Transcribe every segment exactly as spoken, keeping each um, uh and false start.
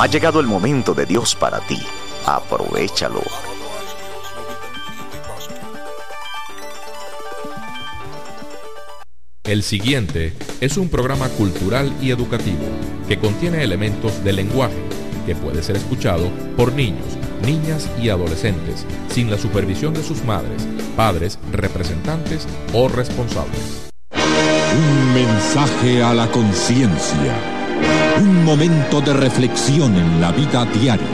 Ha llegado el momento de Dios para ti. Aprovéchalo. El siguiente es un programa cultural y educativo que contiene elementos del lenguaje que puede ser escuchado por niños, niñas y adolescentes sin la supervisión de sus madres, padres, representantes o responsables. Un mensaje a la conciencia. Un momento de reflexión en la vida diaria.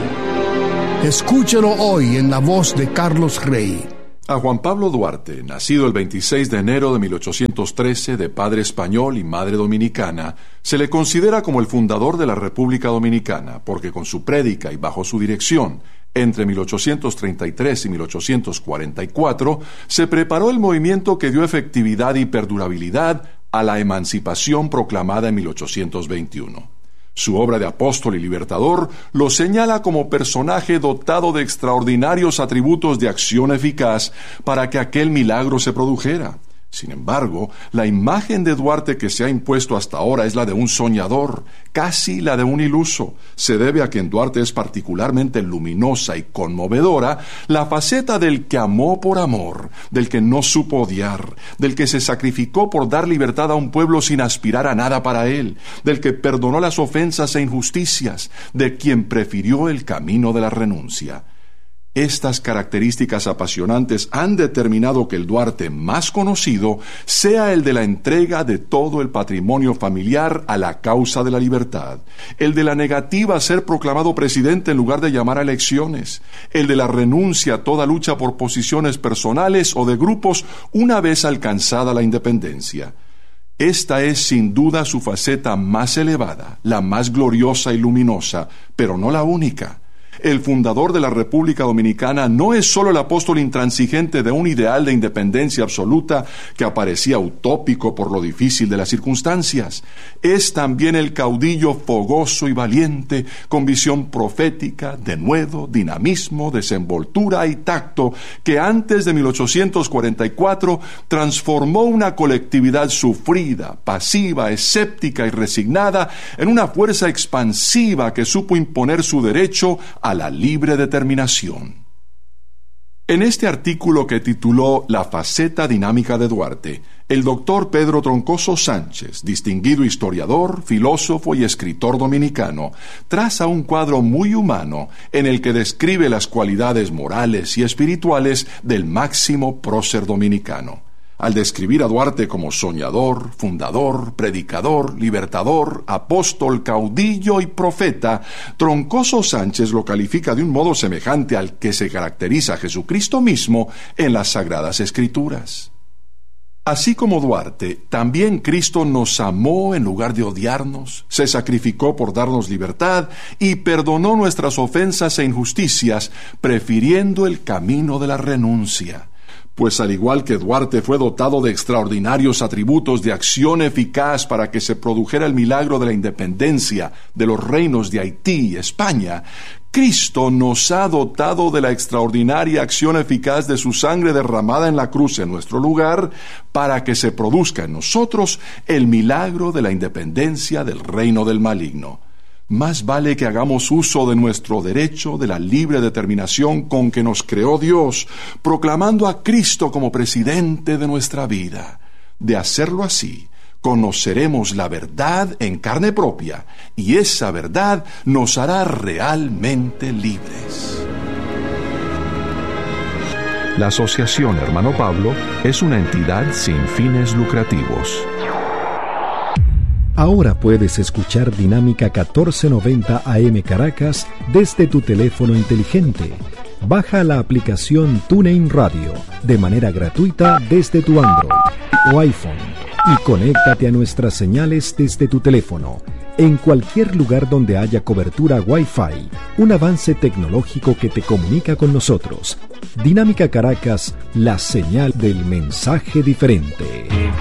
Escúchelo hoy en la voz de Carlos Rey. A Juan Pablo Duarte, nacido el veintiséis de enero de mil ochocientos trece, de padre español y madre dominicana, se le considera como el fundador de la República Dominicana, porque con su prédica y bajo su dirección, entre mil ochocientos treinta y tres y mil ochocientos cuarenta y cuatro, se preparó el movimiento que dio efectividad y perdurabilidad a la emancipación proclamada en mil ochocientos veintiuno. Su obra de apóstol y libertador lo señala como personaje dotado de extraordinarios atributos de acción eficaz para que aquel milagro se produjera. Sin embargo, la imagen de Duarte que se ha impuesto hasta ahora es la de un soñador, casi la de un iluso. Se debe a que en Duarte es particularmente luminosa y conmovedora la faceta del que amó por amor, del que no supo odiar, del que se sacrificó por dar libertad a un pueblo sin aspirar a nada para él, del que perdonó las ofensas e injusticias, de quien prefirió el camino de la renuncia. Estas características apasionantes han determinado que el Duarte más conocido sea el de la entrega de todo el patrimonio familiar a la causa de la libertad, el de la negativa a ser proclamado presidente en lugar de llamar a elecciones, el de la renuncia a toda lucha por posiciones personales o de grupos una vez alcanzada la independencia. Esta es sin duda su faceta más elevada, la más gloriosa y luminosa, pero no la única. El fundador de la República Dominicana no es solo el apóstol intransigente de un ideal de independencia absoluta que parecía utópico por lo difícil de las circunstancias. Es también el caudillo fogoso y valiente, con visión profética, denuedo, dinamismo, desenvoltura y tacto, que antes de mil ochocientos cuarenta y cuatro transformó una colectividad sufrida, pasiva, escéptica y resignada en una fuerza expansiva que supo imponer su derecho a a la libre determinación. En este artículo que tituló La faceta dinámica de Duarte, el doctor Pedro Troncoso Sánchez, distinguido historiador, filósofo y escritor dominicano, traza un cuadro muy humano en el que describe las cualidades morales y espirituales del máximo prócer dominicano. Al describir a Duarte como soñador, fundador, predicador, libertador, apóstol, caudillo y profeta, Troncoso Sánchez lo califica de un modo semejante al que se caracteriza a Jesucristo mismo en las Sagradas Escrituras. Así como Duarte, también Cristo nos amó en lugar de odiarnos, se sacrificó por darnos libertad y perdonó nuestras ofensas e injusticias, prefiriendo el camino de la renuncia. Pues al igual que Duarte fue dotado de extraordinarios atributos de acción eficaz para que se produjera el milagro de la independencia de los reinos de Haití y España, Cristo nos ha dotado de la extraordinaria acción eficaz de su sangre derramada en la cruz en nuestro lugar para que se produzca en nosotros el milagro de la independencia del reino del maligno. Más vale que hagamos uso de nuestro derecho de la libre determinación con que nos creó Dios, proclamando a Cristo como presidente de nuestra vida. De hacerlo así, conoceremos la verdad en carne propia, y esa verdad nos hará realmente libres. La Asociación Hermano Pablo es una entidad sin fines lucrativos. Ahora puedes escuchar Dinámica catorce noventa A M Caracas desde tu teléfono inteligente. Baja la aplicación TuneIn Radio de manera gratuita desde tu Android o iPhone y conéctate a nuestras señales desde tu teléfono en cualquier lugar donde haya cobertura Wi-Fi, un avance tecnológico que te comunica con nosotros. Dinámica Caracas, la señal del mensaje diferente.